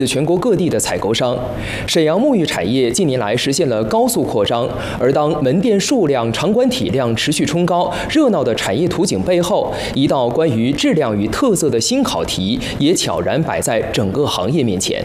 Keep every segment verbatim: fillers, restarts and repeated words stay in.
全国各地的采购商。沈阳沐浴产业近年来实现了高速扩张，而当门店数量、场馆体量持续冲高，热闹的产业图景背后，一道关于质量与特色的新考题也悄然摆在整个行业面前。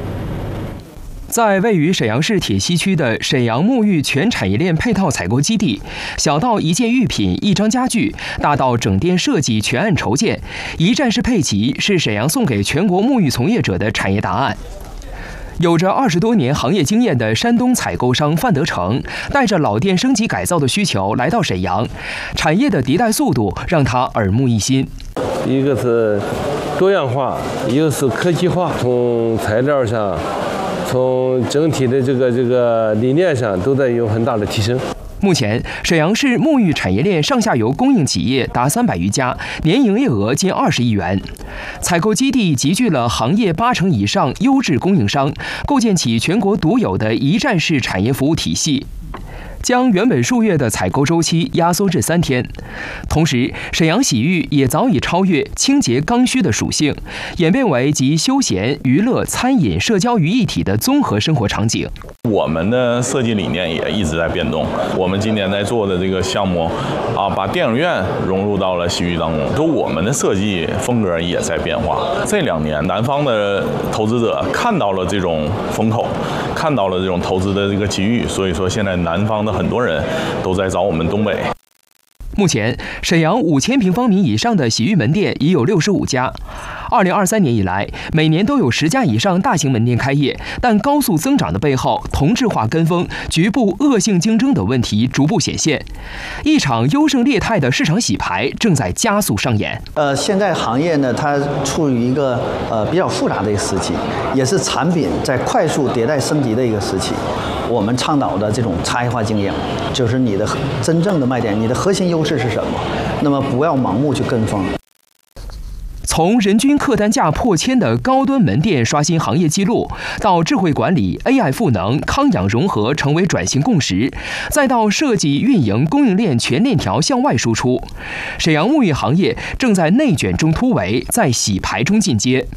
在位于沈阳市铁西区的沈阳沐浴全产业链配套采购基地，小到一件玉品、一张家具，大到整店设计全案筹建，一站式配齐是沈阳送给全国沐浴从业者的产业答案。有着二十多年行业经验的山东采购商范德成，带着老店升级改造的需求来到沈阳，产业的迭代速度让他耳目一新。 一个是多样化，一个是科技化，从材料上。从整体的这个这个理念上都在有很大的提升。 目前，沈阳市沐浴产业链上下游供应企业达三百余家，年营业额近二十亿元。采购基地集聚了行业八成以上优质供应商，构建起全国独有的一站式产业服务体系。将原本数月的采购周期压缩至三天。同时，沈阳洗浴也早已超越清洁刚需的属性，演变为集休闲、娱乐、餐饮、社交于一体的综合生活场景。 我们的设计理念也一直在变动。我们今年在做的这个项目，啊，把电影院融入到了洗浴当中，就我们的设计风格也在变化。这两年，南方的投资者看到了这种风口，看到了这种投资的这个机遇，所以说现在南方的很多人都在找我们东北。 目前，沈阳五千平方米以上的洗浴门店已有六十五家。二零二三年以来，每年都有十家以上大型门店开业，但高速增长的背后，同质化跟风、局部恶性竞争等问题逐步显现。一场优胜劣汰的市场洗牌正在加速上演。 呃，现在行业呢，它处于一个呃比较复杂的一个时期，也是产品在快速迭代升级的一个时期。我们倡导的这种差异化经营，就是你的真正的卖点，你的核心优势是什么？那么不要盲目去跟风。 从人均客单价破千的高端门店刷新行业纪录，到智慧管理、A I 赋能、康养融合成为转型共识，再到设计、运营、供应链全链条向外输出，沈阳沐浴行业正在内卷中突围，在洗牌中进阶。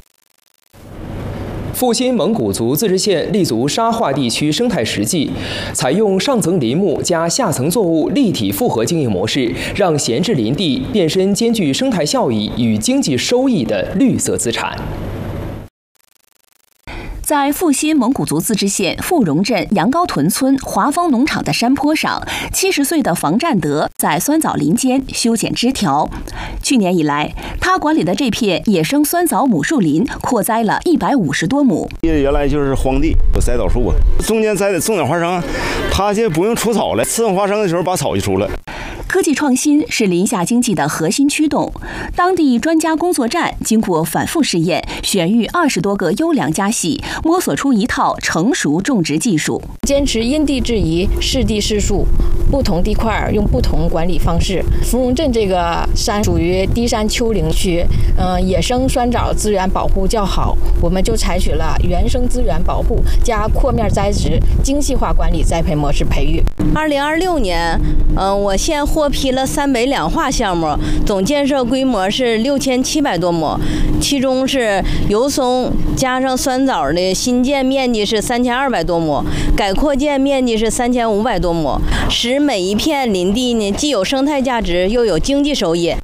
阜新蒙古族自治县立足沙化地区生态实际，采用上层林木加下层作物立体复合经营模式，让闲置林地变身兼具生态效益与经济收益的绿色资产。 在阜新蒙古族自治县富荣镇杨高屯村华丰农场的山坡上，七十岁的房占德在酸枣林间修剪枝条。去年以来，他管理的这片野生酸枣母树林扩栽了一百五十多亩。 原来就是荒地，有栽枣树啊，中间栽的种点花生，他现在不用除草了，吃完花生的时候把草就除了。 科技创新是林下经济的核心驱动。当地专家工作站经过反复试验，选育二十多个优良家系，摸索出一套成熟种植技术。 坚持因地制宜、适地适树，不同地块用不同管理方式。芙蓉镇这个山属于低山丘陵区，嗯、呃，野生酸枣资源保护较好，我们就采取了原生资源保护加扩面栽植、精细化管理栽培模式培育。 二零二六年，嗯、呃，我县获批了三北两化项目，总建设规模是六千七百多亩，其中是油松加上酸枣的新建面积是三千二百多亩，改扩建面积是三千五百多亩，使每一片林地呢既有生态价值又有经济收益。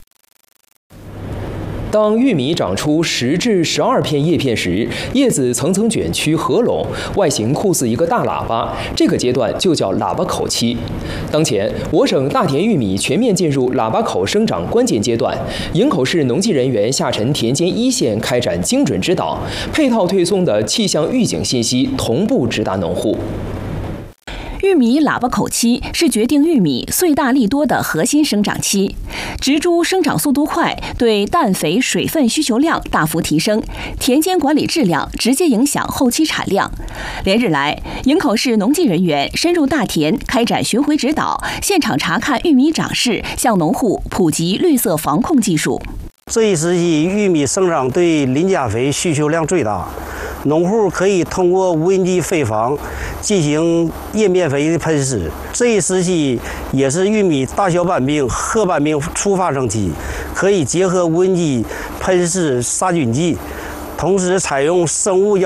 当玉米长出十至十二片叶片时，叶子层层卷曲合拢，外形酷似一个大喇叭，这个阶段就叫喇叭口期。当前，我省大田玉米全面进入喇叭口生长关键阶段，营口市农技人员下沉田间一线开展精准指导，配套推送的气象预警信息同步直达农户。 玉米喇叭口期是决定玉米穗大粒多的核心生长期，植株生长速度快，对氮肥、水分需求量大幅提升，田间管理质量直接影响后期产量。连日来，营口市农技人员深入大田开展巡回指导，现场查看玉米长势，向农户普及绿色防控技术。 这一时期，玉米生长对磷钾肥需求量最大，农户可以通过无人机飞防进行叶面肥的喷施。这一时期也是玉米大小板病、褐斑病初发生期，可以结合无人机喷施杀菌剂， 同时采用生物药。